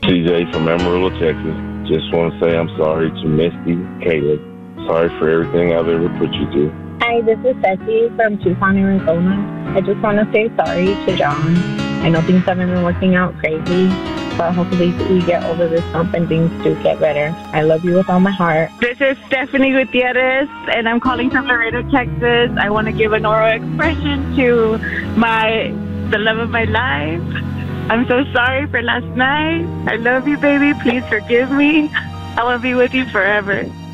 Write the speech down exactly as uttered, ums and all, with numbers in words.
C J from Amarillo, Texas. Just want to say I'm sorry to Misty, Caleb. Sorry for everything I've ever put you through. Hi, this is Ceci from Tucson, Arizona. I just want to say sorry to John. I know things haven't been working out crazy, but hopefully we get over this hump and things do get better. I love you with all my heart. This is Stephanie Gutierrez, and I'm calling from Laredo, Texas. I want to give an oral expression to my the love of my life. I'm so sorry for last night. I love you, baby. Please forgive me. I want to be with you forever.